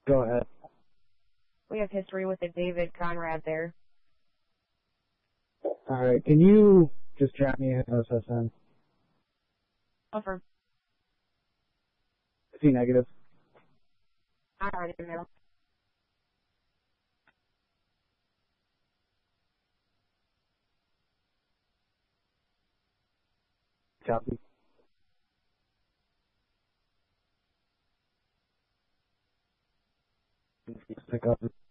Go ahead. We have history with the David Conrad there. Alright, can you just drop me an SSN? Offer. C negative. Alright, email. Copy. Pick up.